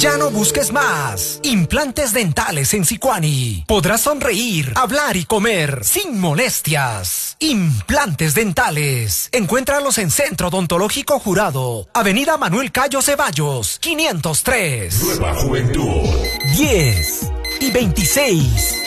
Ya no busques más. Implantes dentales en Sicuani. Podrás sonreír, hablar y comer sin molestias. Implantes dentales. Encuéntralos en Centro Odontológico Jurado, Avenida Manuel Cayo Ceballos, 503. Nueva Juventud. 10 y 26.